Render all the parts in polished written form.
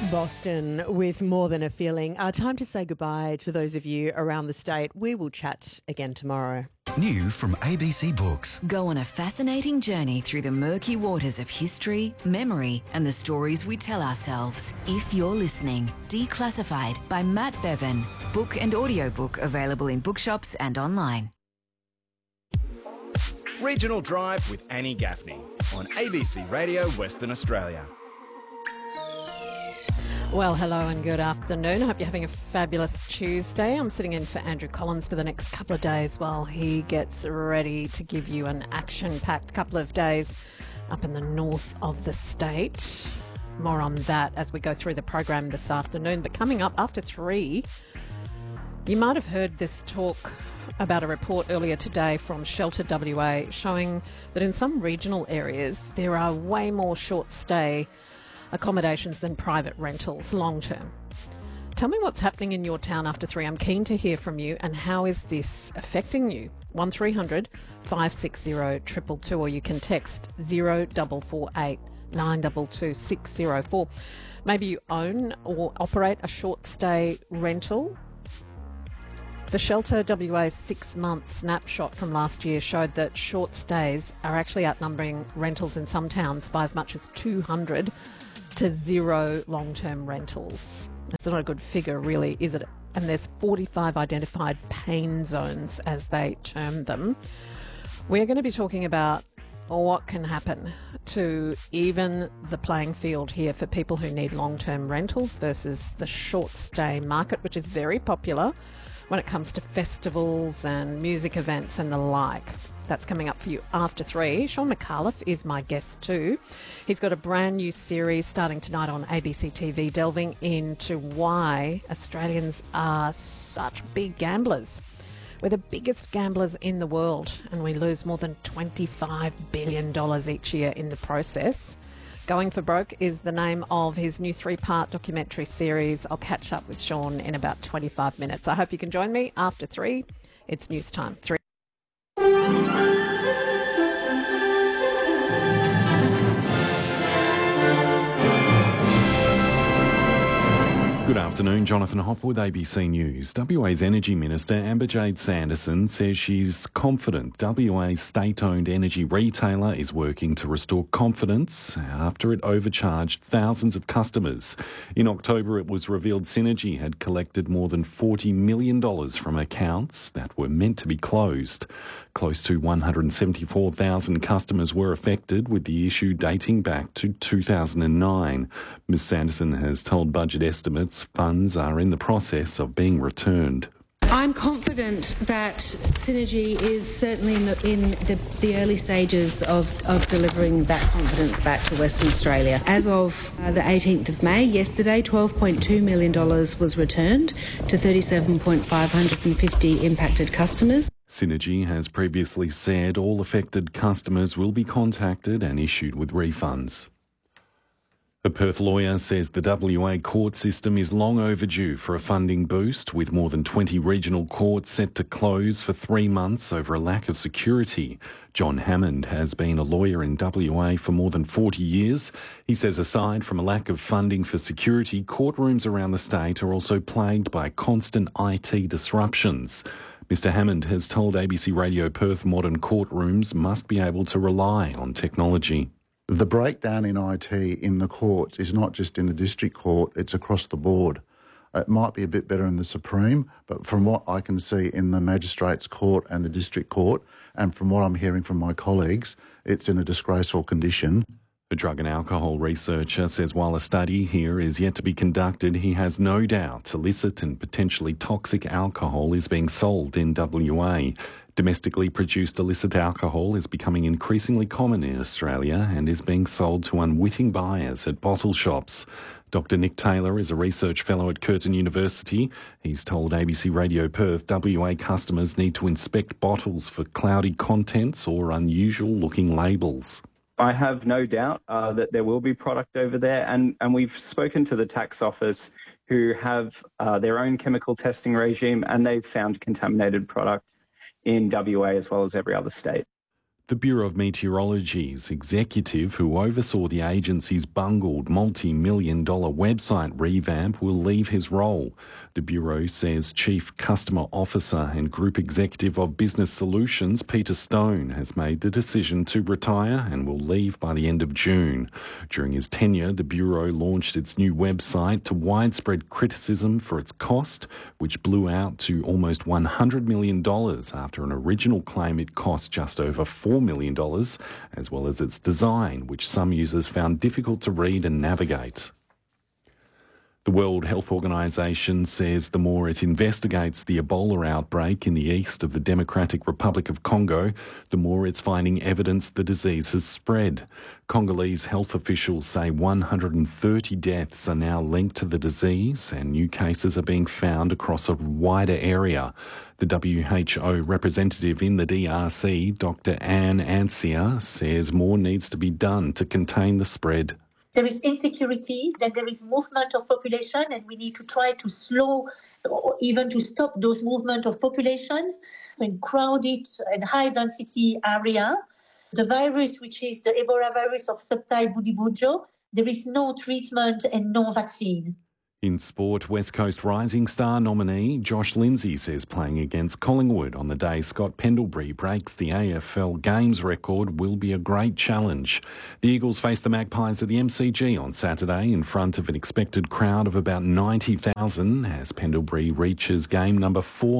Boston with More Than a Feeling. Time to say goodbye to those of you around the state. We will chat again tomorrow. New from ABC Books. Go on a fascinating journey through the murky waters of history, memory, and the stories we tell ourselves. If you're listening, Declassified by Matt Bevan. Book and audiobook available in bookshops and online. Regional Drive with Annie Gaffney on ABC Radio Western Australia. Well, hello and good afternoon. I hope you're having a fabulous Tuesday. I'm sitting in for Andrew Collins for the next couple of days while he gets ready to give you an action-packed couple of days up in the north of the state. More on that as we go through the program this afternoon. But coming up after 3, you might have heard this talk about a report earlier today from Shelter WA showing that in some regional areas there are way more short-stay accommodations than private rentals long term. Tell me what's happening in your town after 3. I'm keen to hear from you, and how is this affecting you? 1300 560 222, or you can text 0448 922 604. Maybe you own or operate a short stay rental. The Shelter WA 6-month snapshot from last year showed that short stays are actually outnumbering rentals in some towns by as much as 200 to 0 long-term rentals. That's not a good figure, really, is it? And there's 45 identified pain zones, as they term them. We're going to be talking about what can happen to even the playing field here for people who need long-term rentals versus the short-stay market, which is very popular when it comes to festivals and music events and the like. That's coming up for you after 3. Sean McAuliffe is my guest too. He's got a brand new series starting tonight on ABC TV, delving into why Australians are such big gamblers. We're the biggest gamblers in the world, and we lose more than $25 billion each year in the process. Going for Broke is the name of his new 3-part documentary series. I'll catch up with Sean in about 25 minutes. I hope you can join me after 3. It's news time. 3. Good afternoon, Jonathan Hopper with ABC News. WA's Energy Minister Amber-Jade Sanderson says she's confident WA's state-owned energy retailer is working to restore confidence after it overcharged thousands of customers. In October, it was revealed Synergy had collected more than $40 million from accounts that were meant to be closed. Close to 174,000 customers were affected, with the issue dating back to 2009. Ms Sanderson has told Budget Estimates funds are in the process of being returned. I'm confident that Synergy is certainly in the early stages of delivering that confidence back to Western Australia. As of the 18th of May, yesterday, $12.2 million was returned to 37,550 impacted customers. Synergy has previously said all affected customers will be contacted and issued with refunds. A Perth lawyer says the WA court system is long overdue for a funding boost, with more than 20 regional courts set to close for 3 months over a lack of security. John Hammond has been a lawyer in WA for more than 40 years. He says aside from a lack of funding for security, courtrooms around the state are also plagued by constant IT disruptions. Mr Hammond has told ABC Radio Perth modern courtrooms must be able to rely on technology. The breakdown in IT in the courts is not just in the district court, it's across the board. It might be a bit better in the Supreme, but from what I can see in the Magistrates Court and the District Court, and from what I'm hearing from my colleagues, it's in a disgraceful condition. A drug and alcohol researcher says while a study here is yet to be conducted, he has no doubt illicit and potentially toxic alcohol is being sold in WA. Domestically produced illicit alcohol is becoming increasingly common in Australia and is being sold to unwitting buyers at bottle shops. Dr Nick Taylor is a research fellow at Curtin University. He's told ABC Radio Perth WA customers need to inspect bottles for cloudy contents or unusual-looking labels. I have no doubt that there will be product over there, and we've spoken to the tax office who have their own chemical testing regime, and they've found contaminated product in WA as well as every other state. The Bureau of Meteorology's executive who oversaw the agency's bungled multi-million-dollar website revamp will leave his role. The Bureau says Chief Customer Officer and Group Executive of Business Solutions, Peter Stone, has made the decision to retire and will leave by the end of June. During his tenure, the Bureau launched its new website to widespread criticism for its cost, which blew out to almost $100 million after an original claim it cost just over $4 million, as well as its design, which some users found difficult to read and navigate. The World Health Organization says the more it investigates the Ebola outbreak in the east of the Democratic Republic of Congo, the more it's finding evidence the disease has spread. Congolese health officials say 130 deaths are now linked to the disease and new cases are being found across a wider area. The WHO representative in the DRC, Dr. Anne Ansia, says more needs to be done to contain the spread. There is insecurity, then there is movement of population, and we need to try to slow or even to stop those movement of population in crowded and high-density area. The virus, which is the Ebola virus of subtype Bundibugyo, there is no treatment and no vaccine. In sport, West Coast Rising Star nominee Josh Lindsay says playing against Collingwood on the day Scott Pendlebury breaks the AFL Games record will be a great challenge. The Eagles face the Magpies at the MCG on Saturday in front of an expected crowd of about 90,000 as Pendlebury reaches game number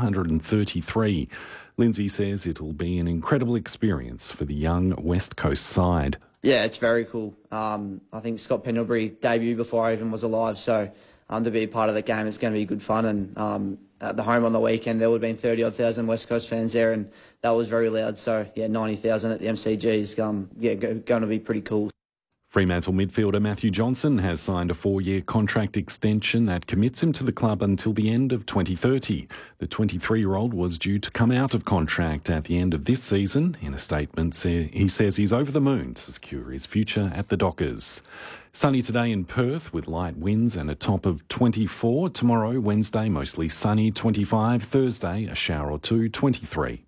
433. Lindsay says it'll be an incredible experience for the young West Coast side. Yeah, it's very cool. I think Scott Pendlebury debuted before I even was alive, so to be a part of the game, it's going to be good fun. And at the home on the weekend, there would have been 30,000 West Coast fans there, and that was very loud. So, 90,000 at the MCG is going to be pretty cool. Fremantle midfielder Matthew Johnson has signed a 4-year contract extension that commits him to the club until the end of 2030. The 23-year-old was due to come out of contract at the end of this season. In a statement, he says he's over the moon to secure his future at the Dockers. Sunny today in Perth with light winds and a top of 24. Tomorrow, Wednesday, mostly sunny, 25. Thursday, a shower or two, 23.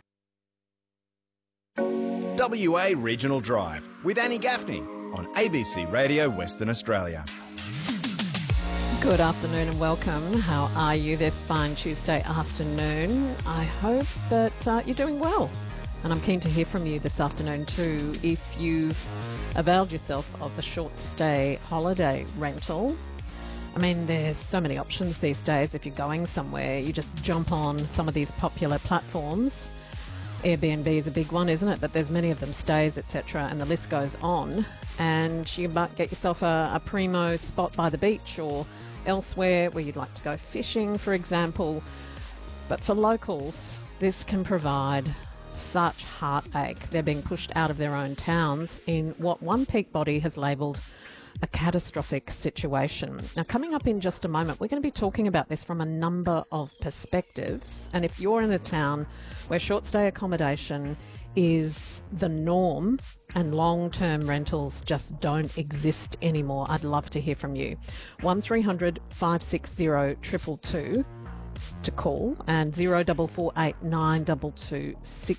WA Regional Drive with Annie Gaffney on ABC Radio Western Australia. Good afternoon and welcome. How are you this fine Tuesday afternoon? I hope that you're doing well. And I'm keen to hear from you this afternoon too. If you've availed yourself of a short stay holiday rental, I mean, there's so many options these days. If you're going somewhere, you just jump on some of these popular platforms. Airbnb is a big one, isn't it? But there's many of them, Stays, etc., and the list goes on. And you might get yourself a primo spot by the beach or elsewhere where you'd like to go fishing, for example. But for locals, this can provide such heartache. They're being pushed out of their own towns in what one peak body has labelled a catastrophic situation. Now, coming up in just a moment, we're going to be talking about this from a number of perspectives. And if you're in a town where short stay accommodation is the norm and long-term rentals just don't exist anymore, I'd love to hear from you. 1300 560 222 to call and 0448 922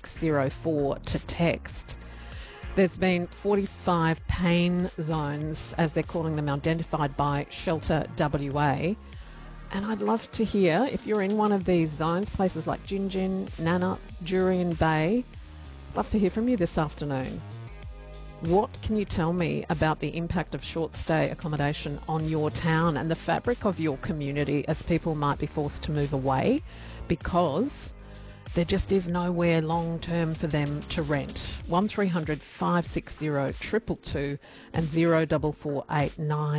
604 to text. There's been 45 pain zones, as they're calling them, identified by Shelter WA. And I'd love to hear, if you're in one of these zones, places like Gin, Nana, Jurien Bay, love to hear from you this afternoon. What can you tell me about the impact of short stay accommodation on your town and the fabric of your community as people might be forced to move away because there just is nowhere long term for them to rent? 1300 560 222 and 0448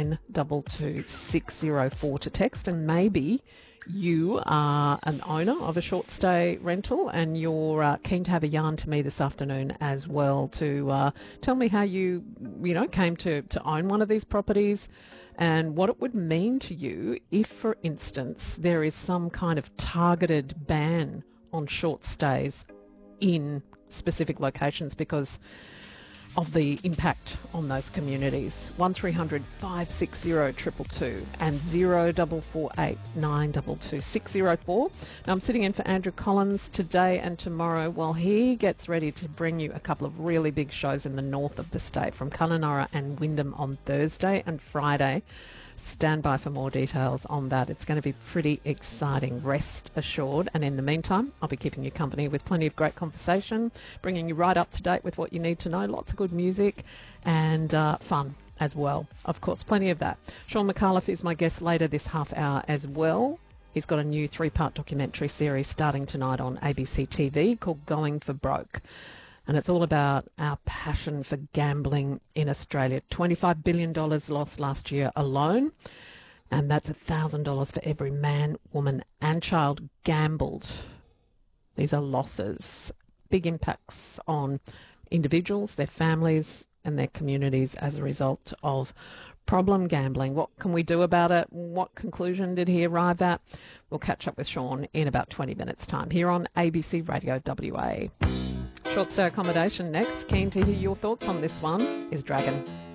922 604 to text. And maybe you are an owner of a short stay rental and you're keen to have a yarn to me this afternoon as well to tell me how you came to own one of these properties and what it would mean to you if, for instance, there is some kind of targeted ban on short stays in specific locations, because of the impact on those communities. 1300 560 222 and 0448 922 604. Now, I'm sitting in for Andrew Collins today and tomorrow while he gets ready to bring you a couple of really big shows in the north of the state, from Kununurra and Wyndham on Thursday and Friday. Stand by for more details on that. It's going to be pretty exciting, rest assured. And in the meantime, I'll be keeping you company with plenty of great conversation, bringing you right up to date with what you need to know. Lots of good music and fun as well. Of course, plenty of that. Sean McAuliffe is my guest later this half hour as well. He's got a new 3-part documentary series starting tonight on ABC TV called Going for Broke. And it's all about our passion for gambling in Australia. $25 billion lost last year alone. And that's $1,000 for every man, woman and child gambled. These are losses. Big impacts on individuals, their families and their communities as a result of problem gambling. What can we do about it? What conclusion did he arrive at? We'll catch up with Sean in about 20 minutes' time here on ABC Radio WA. Short stay accommodation next. Keen to hear your thoughts on this one is Dragon.